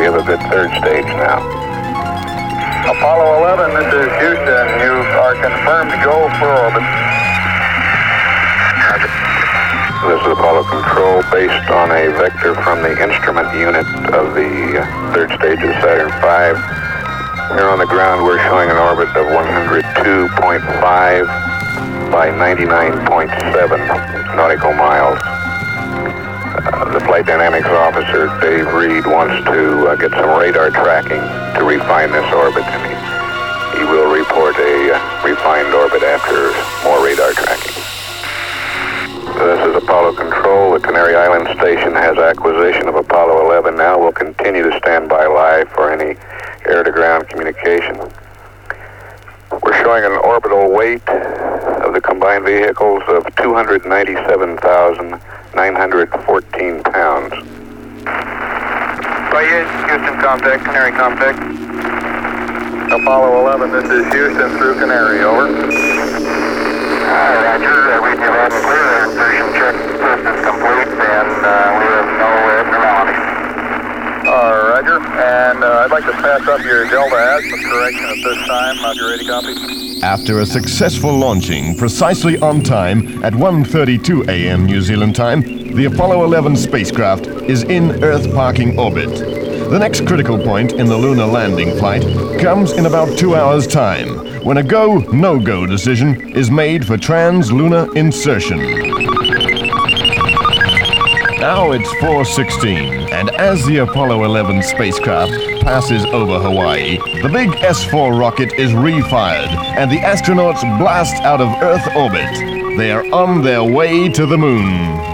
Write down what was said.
we have a good third stage now. Apollo 11, this is Houston. You are confirmed to go for orbit. This is Apollo Control based on a vector from the instrument unit of the third stage of Saturn V. Here on the ground we're showing an orbit of 102.5 by 99.7 nautical miles. The Flight Dynamics Officer, Dave Reed, wants to get some radar tracking to refine this orbit, and he will report a refined orbit after more radar tracking. This is Apollo Control. The Canary Island Station has acquisition of Apollo 11 now. We'll continue to stand by live for any air-to-ground communication. We're showing an orbital weight of the combined vehicles of 297,914 pounds. Houston contact, Canary contact. Apollo 11, this is Houston through Canary, over. Roger, we have had clear insertion check system complete, and we have no abnormalities. Roger, and I'd like to pass up your Delta azimuth correction at this time. Roger, ready, copy. After a successful launching precisely on time at 1:32 a.m. New Zealand time, the Apollo 11 spacecraft is in Earth parking orbit. The next critical point in the lunar landing flight comes in about 2 hours' time, when a go, no-go decision is made for trans-lunar insertion. Now it's 4:16, and as the Apollo 11 spacecraft passes over Hawaii, the big S4 rocket is refired, and the astronauts blast out of Earth orbit. They are on their way to the moon.